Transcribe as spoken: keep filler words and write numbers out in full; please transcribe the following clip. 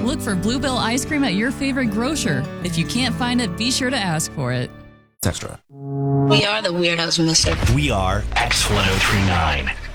look for Bluebell ice cream at your favorite grocer. If you can't find it, be sure to ask for it. Extra. We are the Weirdos, mister. We are X ten thirty-nine.